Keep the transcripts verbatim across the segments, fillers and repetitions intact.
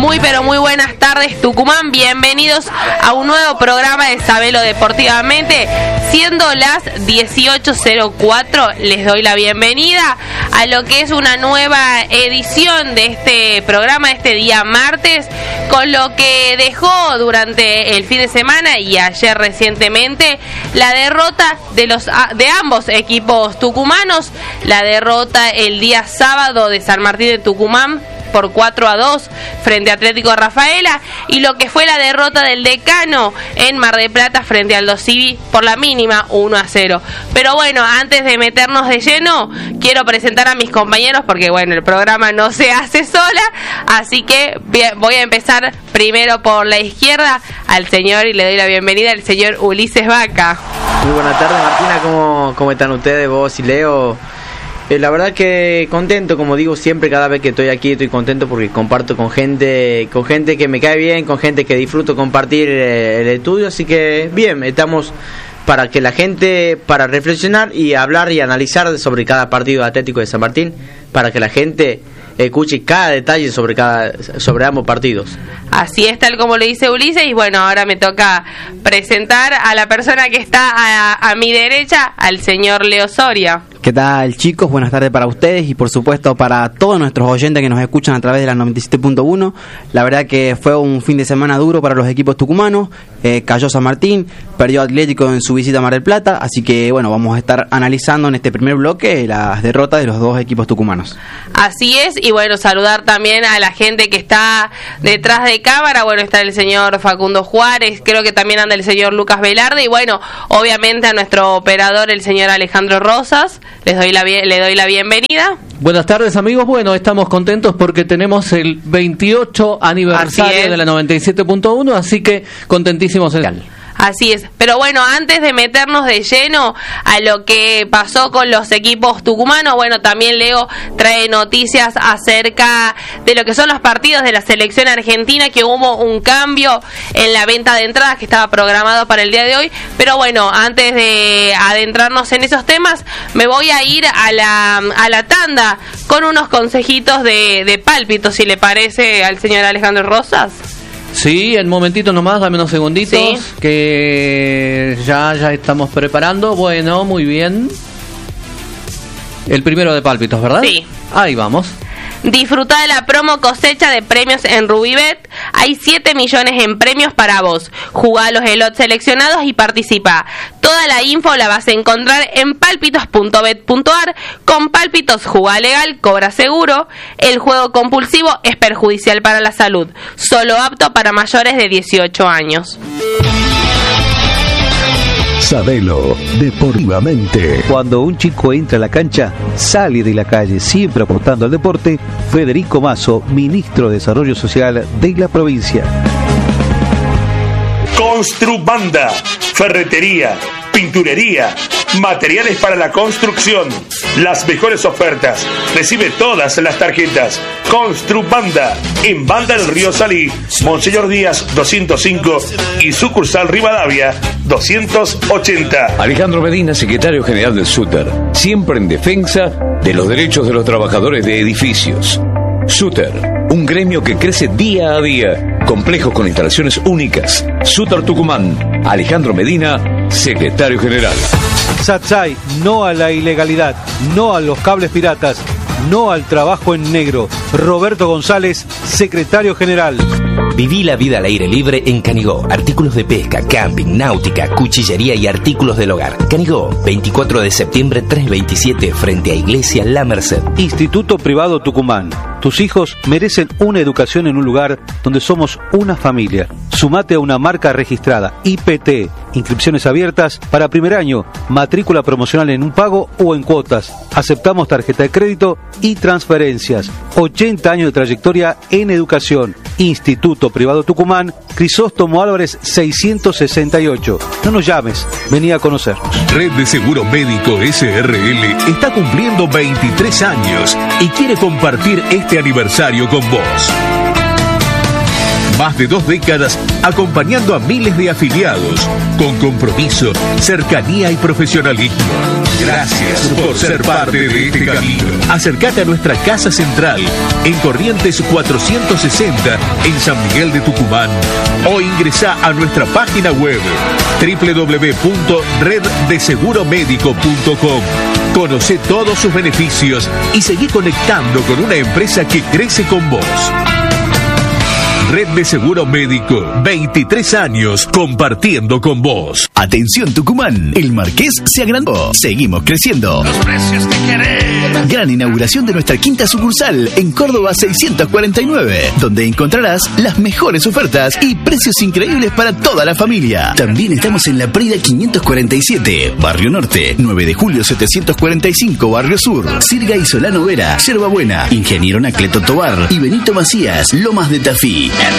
Muy pero muy buenas tardes, Tucumán. Bienvenidos a un nuevo programa de Sabelo Deportivamente. Siendo las dieciocho cero cuatro, les doy la bienvenida a lo que es una nueva edición de este programa, este día martes, con lo que dejó durante el fin de semana y ayer recientemente la derrota de los de ambos equipos tucumanos, la derrota el día sábado de San Martín de Tucumán por cuatro a dos frente a Atlético Rafaela, y lo que fue la derrota del Decano en Mar del Plata frente al Dosivi por la mínima uno a cero. Pero bueno, antes de meternos de lleno, quiero presentar a mis compañeros porque bueno, el programa no se hace sola, así que voy a empezar primero por la izquierda al señor, y le doy la bienvenida al señor Ulises Vaca. Muy buenas tardes, Martina, ¿cómo, cómo están ustedes, vos y Leo? Eh, la verdad que contento, como digo siempre, cada vez que estoy aquí estoy contento porque comparto con gente con gente que me cae bien, con gente que disfruto compartir eh, el estudio, así que bien, estamos para que la gente, para reflexionar y hablar y analizar sobre cada partido Atlético de San Martín, para que la gente escuche cada detalle sobre cada sobre ambos partidos. Así es, tal como lo dice Ulises, y bueno, ahora me toca presentar a la persona que está a, a mi derecha, al señor Leo Soria. ¿Qué tal, chicos? Buenas tardes para ustedes y por supuesto para todos nuestros oyentes que nos escuchan a través de la noventa y siete punto uno. La verdad que fue un fin de semana duro para los equipos tucumanos. Eh, cayó San Martín, perdió Atlético en su visita a Mar del Plata, así que bueno, vamos a estar analizando en este primer bloque las derrotas de los dos equipos tucumanos. Así es, y bueno, saludar también a la gente que está detrás de cámara. Bueno, está el señor Facundo Juárez, creo que también anda el señor Lucas Velarde, y bueno, obviamente a nuestro operador, el señor Alejandro Rosas. Les doy la le doy la bienvenida. Buenas tardes, amigos. Bueno, estamos contentos porque tenemos el veintiocho aniversario de la noventa y siete punto uno, así que contentísimos en el... Así es, pero bueno, antes de meternos de lleno a lo que pasó con los equipos tucumanos, bueno, también Leo trae noticias acerca de lo que son los partidos de la selección argentina, que hubo un cambio en la venta de entradas que estaba programado para el día de hoy. Pero bueno, antes de adentrarnos en esos temas, me voy a ir a la, a la tanda con unos consejitos de, de pálpito, si le parece al señor Alejandro Rosas. Sí, en momentito nomás, dame unos segunditos, sí, que ya, ya estamos preparando. Bueno, muy bien. El primero de pálpitos, ¿verdad? Sí. Ahí vamos. Disfruta de la promo cosecha de premios en Rubibet. Hay siete millones en premios para vos. Jugá los slots seleccionados y participa. Toda la info la vas a encontrar en palpitos punto bet punto ar. Con Pálpitos, jugá legal, cobra seguro. El juego compulsivo es perjudicial para la salud. Solo apto para mayores de dieciocho años. Sabelo Deportivamente. Cuando un chico entra a la cancha, sale de la calle, siempre apostando al deporte. Federico Mazo, ministro de Desarrollo Social de la provincia. Construbanda, ferretería, pinturería, materiales para la construcción, las mejores ofertas. Recibe todas las tarjetas. Construbanda, en Banda del Río Salí, Monseñor Díaz doscientos cinco y sucursal Rivadavia doscientos ochenta. Alejandro Medina, secretario general del SUTER, siempre en defensa de los derechos de los trabajadores de edificios. SUTER, un gremio que crece día a día, complejos con instalaciones únicas. SUTER Tucumán, Alejandro Medina, secretario general. Satsai, no a la ilegalidad, no a los cables piratas, no al trabajo en negro. Roberto González, secretario general. Viví la vida al aire libre en Canigó. Artículos de pesca, camping, náutica, cuchillería y artículos del hogar. Canigó, veinticuatro de septiembre, trescientos veintisiete, frente a Iglesia La Merced. Instituto Privado Tucumán. Tus hijos merecen una educación en un lugar donde somos una familia. Sumate a una marca registrada, I P T. Inscripciones abiertas para primer año. Matrícula promocional en un pago o en cuotas. Aceptamos tarjeta de crédito y transferencias. ochenta años de trayectoria en educación. Instituto Privado Tucumán, Crisóstomo Álvarez seiscientos sesenta y ocho. No nos llames, vení a conocernos. Red de Seguro Médico S R L está cumpliendo veintitrés años y quiere compartir este aniversario con vos. Más de dos décadas acompañando a miles de afiliados, con compromiso, cercanía y profesionalismo. Gracias por ser parte de este camino. Acércate a nuestra casa central en Corrientes cuatrocientos sesenta en San Miguel de Tucumán o ingresá a nuestra página web doble u doble u doble u punto red de seguro médico punto com. Conoce todos sus beneficios y seguí conectando con una empresa que crece con vos. Red de Seguro Médico, veintitrés años compartiendo con vos. Atención Tucumán, el Marqués se agrandó. Seguimos creciendo. Los precios que querés. Gran inauguración de nuestra quinta sucursal en Córdoba seiscientos cuarenta y nueve, donde encontrarás las mejores ofertas y precios increíbles para toda la familia. También estamos en La Prida quinientos cuarenta y siete, Barrio Norte, nueve de julio setecientos cuarenta y cinco, Barrio Sur, Sirga y Solano Vera, Yerba Buena, Ingeniero Anacleto Tobar y Benito Macías, Lomas de Tafí. El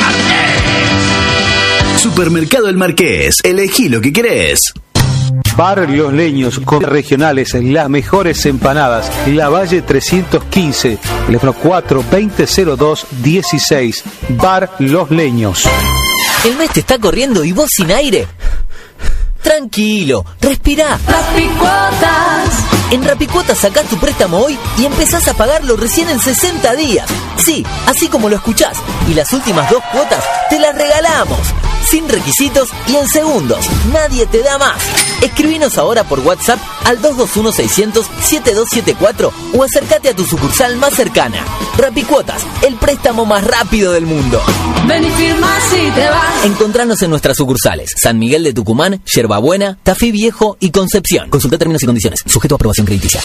Marqués. Supermercado El Marqués, elegí lo que querés. Bar Los Leños, con regionales, las mejores empanadas. La Valle trescientos quince, teléfono cuatro veinte cero dos dieciséis. Bar Los Leños. ¿El mes te está corriendo y vos sin aire? Tranquilo, respirá. Rapicuotas. En Rapicuotas sacás tu préstamo hoy y empezás a pagarlo recién en sesenta días. Sí, así como lo escuchás. Y las últimas dos cuotas te las regalamos. Sin requisitos y en segundos. Nadie te da más. Escribinos ahora por WhatsApp al dos dos uno seiscientos setenta y dos setenta y cuatro o acércate a tu sucursal más cercana. Rapicuotas, el préstamo más rápido del mundo. Ven y firma si te vas. Encontranos en nuestras sucursales: San Miguel de Tucumán, Yerbabuena, Tafí Viejo y Concepción. Consulta términos y condiciones. Sujeto a aprobación crediticia.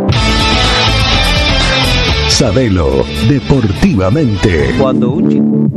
Sabelo deportivamente. Cuando un chico